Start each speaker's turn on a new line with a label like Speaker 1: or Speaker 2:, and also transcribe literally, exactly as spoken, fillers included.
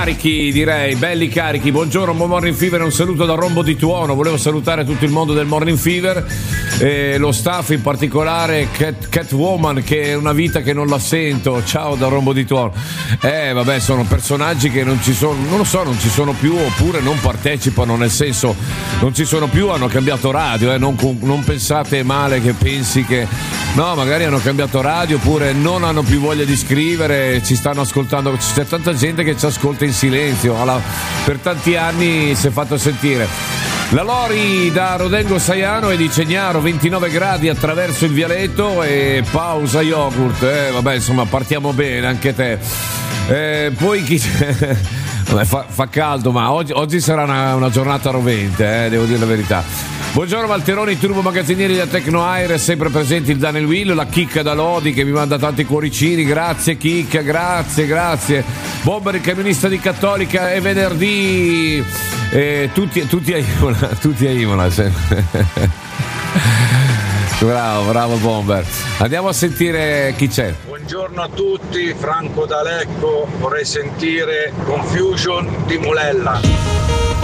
Speaker 1: Carichi, direi, belli carichi. Buongiorno, buon Morning Fever, un saluto da Rombo di Tuono. Volevo salutare tutto il mondo del Morning Fever, eh, lo staff, in particolare Cat, Catwoman, che è una vita che non la sento. Ciao da Rombo di Tuono. Eh vabbè, sono personaggi che non ci sono, non lo so, non ci sono più, oppure non partecipano, nel senso non ci sono più, hanno cambiato radio, eh, non, non pensate male che pensi che no, magari hanno cambiato radio, oppure non hanno più voglia di scrivere, ci stanno ascoltando. C'è tanta gente che ci ascolta in silenzio, alla, per tanti anni si è fatto sentire. La Lori da Rodengo Saiano e di Cegnaro, ventinove gradi attraverso il vialetto e pausa yogurt, eh, vabbè, insomma partiamo bene anche te. Eh, poi chi vabbè, fa, fa caldo, ma oggi, oggi sarà una, una giornata rovente, eh, devo dire la verità. Buongiorno Valteroni, turbo magazzinieri da Tecno Air, sempre presenti il Daniel Will, la Chicca da Lodi che mi manda tanti cuoricini, grazie Chicca, grazie, grazie. Bomber, il camionista di Cattolica, è venerdì, eh, tutti, tutti a Imola, tutti a Imola sempre. Bravo, bravo Bomber. Andiamo a sentire chi c'è.
Speaker 2: Buongiorno a tutti, Franco da Lecco, vorrei sentire Confusion di Mulella.